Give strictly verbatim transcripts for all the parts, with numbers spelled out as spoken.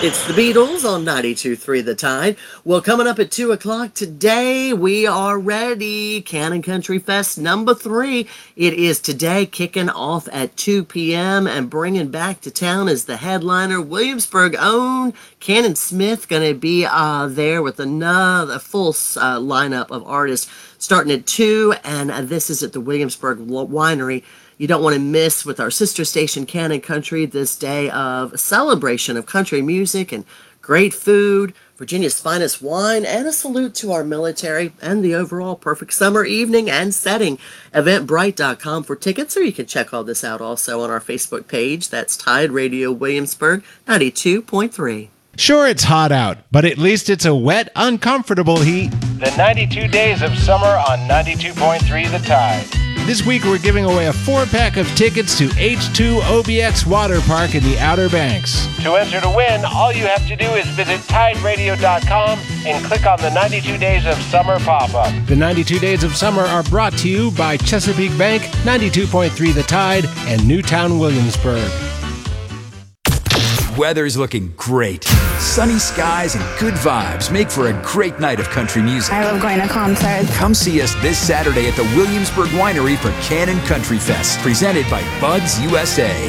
It's the Beatles on ninety-two point three The Tide. Well, coming up at two o'clock today, we are ready. Cannon Country Fest number three. It is today, kicking off at two p.m. and bringing back to town as the headliner, Williamsburg own Cannon Smith, going to be uh, there with another full uh, lineup of artists starting at two, and uh, this is at the Williamsburg Winery. You don't want to miss with our sister station, Cannon Country, this day of celebration of country music and great food, Virginia's finest wine, and a salute to our military and the overall perfect summer evening and setting. Eventbrite dot com for tickets, or you can check all this out also on our Facebook page. That's Tide Radio Williamsburg ninety-two point three. Sure, it's hot out, but at least it's a wet, uncomfortable heat. The ninety-two days of summer on ninety-two point three The Tide. This week we're giving away a four-pack of tickets to H two O B X Water Park in the Outer Banks. To enter to win, all you have to do is visit Tide Radio dot com and click on the ninety-two days of summer pop-up. The ninety-two days of summer are brought to you by Chesapeake Bank, ninety-two point three The Tide, and Newtown Williamsburg. Weather's looking great. Sunny skies and good vibes make for a great night of country music. I love going to concerts. Come see us this Saturday at the Williamsburg Winery for Cannon Country Fest, presented by Buds U S A.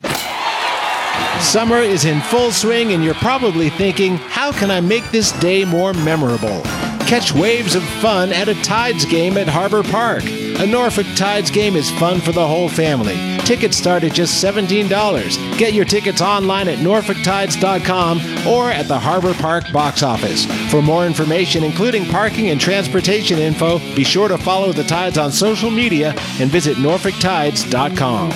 Summer is in full swing, and you're probably thinking, how can I make this day more memorable? Catch waves of fun at a Tides game at Harbor Park. A Norfolk Tides game is fun for the whole family. Tickets start at just seventeen dollars. Get your tickets online at Norfolk Tides dot com or at the Harbor Park box office. For more information, including parking and transportation info, be sure to follow the Tides on social media and visit Norfolk Tides dot com.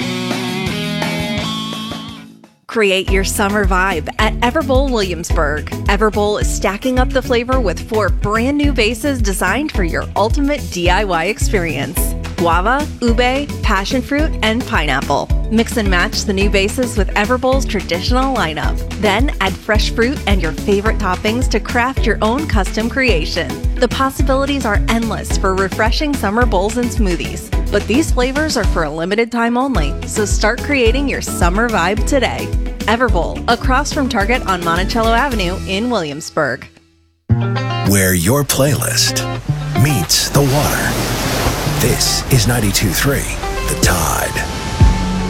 Create your summer vibe at Everbowl Williamsburg. Everbowl is stacking up the flavor with four brand new bases designed for your ultimate D I Y experience. Guava, ube, passion fruit, and pineapple. Mix and match the new bases with Everbowl's traditional lineup. Then add fresh fruit and your favorite toppings to craft your own custom creation. The possibilities are endless for refreshing summer bowls and smoothies. But these flavors are for a limited time only, so start creating your summer vibe today. Everbowl, across from Target on Monticello Avenue in Williamsburg. Where your playlist meets the water. This is ninety-two point three The Tide.